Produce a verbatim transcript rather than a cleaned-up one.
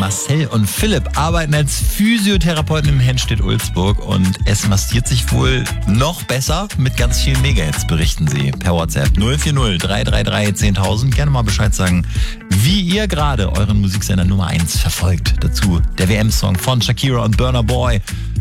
Marcel und Philipp arbeiten als Physiotherapeuten in Henstedt-Ulzburg und es massiert sich wohl noch besser mit ganz vielen Megahits, berichten sie per WhatsApp null vier null drei drei drei zehntausend. Gerne mal Bescheid sagen, wie ihr gerade euren Musiksender Nummer eins verfolgt. Dazu der W M-Song von Shakira und Burna Boy.